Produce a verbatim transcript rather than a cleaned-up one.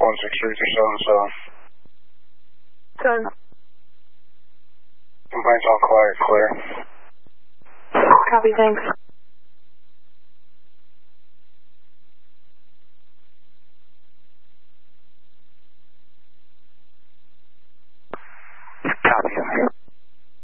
one six three two seven seven. Ten. Complaints all quiet, clear. Copy, thanks.